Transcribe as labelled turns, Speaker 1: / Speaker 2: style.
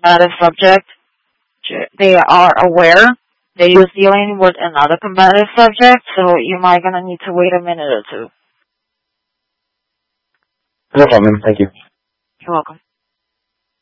Speaker 1: combative subject, they are aware that you're dealing with another combative subject, so you might gonna need to wait a minute or two.
Speaker 2: No problem. Thank you.
Speaker 1: You're welcome.